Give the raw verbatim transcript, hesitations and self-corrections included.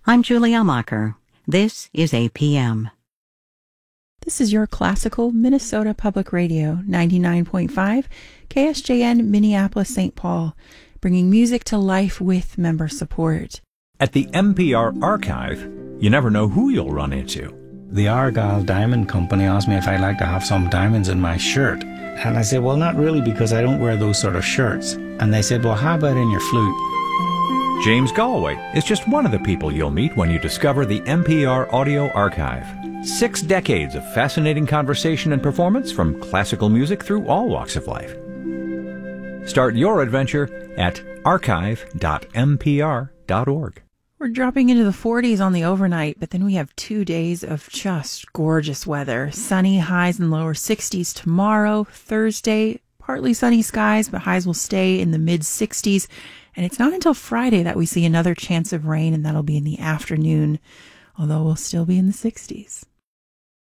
I'm Julie Elmacher. This is A P M. This is your classical Minnesota Public Radio, ninety-nine point five, K S J N, Minneapolis, Saint Paul, bringing music to life with member support. At the N P R Archive, you never know who you'll run into. The Argyle Diamond Company asked me if I'd like to have some diamonds in my shirt. And I said, well, not really, because I don't wear those sort of shirts. And they said, well, how about in your flute? James Galway is just one of the people you'll meet when you discover the N P R Audio Archive. Six decades of fascinating conversation and performance from classical music through all walks of life. Start your adventure at archive dot n p r dot org. We're dropping into the forties on the overnight, but then we have two days of just gorgeous weather. Sunny, highs in lower sixties tomorrow. Thursday, partly sunny skies, but highs will stay in the mid sixties. And it's not until Friday that we see another chance of rain, and that'll be in the afternoon, although we'll still be in the sixties.